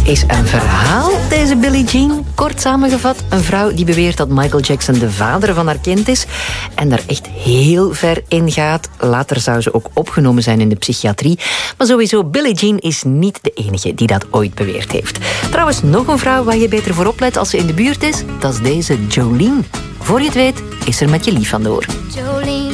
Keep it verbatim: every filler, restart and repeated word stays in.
is een verhaal, deze Billie Jean. Kort samengevat, een vrouw die beweert dat Michael Jackson de vader van haar kind is en daar echt heel ver in gaat. Later zou ze ook opgenomen zijn in de psychiatrie. Maar sowieso, Billie Jean is niet de enige die dat ooit beweerd heeft. Trouwens, nog een vrouw waar je beter voor oplet als ze in de buurt is, dat is deze Jolene. Voor je het weet, is er met je lief vandoor.